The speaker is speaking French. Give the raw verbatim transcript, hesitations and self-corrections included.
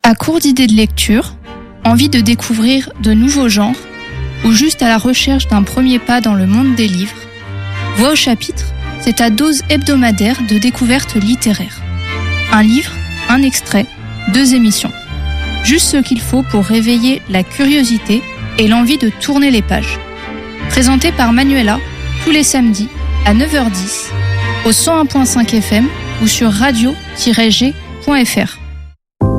À court d'idées de lecture, envie de découvrir de nouveaux genres ou juste à la recherche d'un premier pas dans le monde des livres, Voix au chapitre, c'est ta dose hebdomadaire de découverte littéraire. Un livre, un extrait, deux émissions. Juste ce qu'il faut pour réveiller la curiosité et l'envie de tourner les pages. Présenté par Manuela tous les samedis à neuf heures dix au cent un virgule cinq F M ou sur radio tiret g point f r.